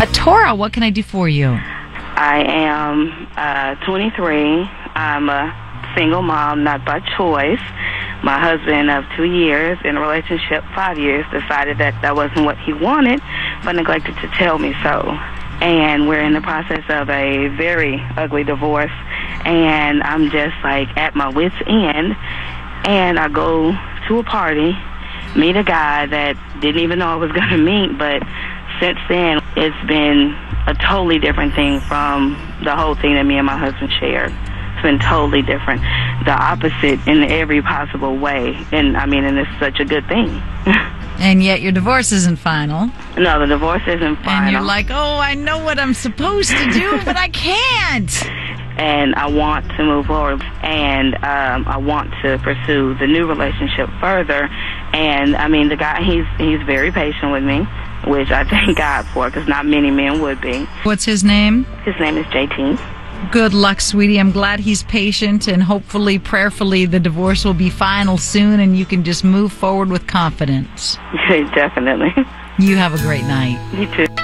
Tora, what can I do for you? I am 23. I'm a single mom, not by choice. My husband of 2 years, in a relationship 5 years, decided that wasn't what he wanted, but neglected to tell me so. And we're in the process of a very ugly divorce, and I'm just like at my wit's end. And I go to a party, meet a guy that didn't even know I was going to meet, but since then, it's been a totally different thing from the whole thing that me and my husband shared. It's been totally different. The opposite in every possible way. And it's such a good thing. And yet your divorce isn't final. No, the divorce isn't final. And you're like, oh, I know what I'm supposed to do, but I can't. And I want to move forward, and I want to pursue the new relationship further. And, the guy, he's very patient with me, which I thank God for, because not many men would be. What's his name? His name is JT. Good luck, sweetie. I'm glad he's patient, and hopefully, prayerfully, the divorce will be final soon, and you can just move forward with confidence. Definitely. You have a great night. You too.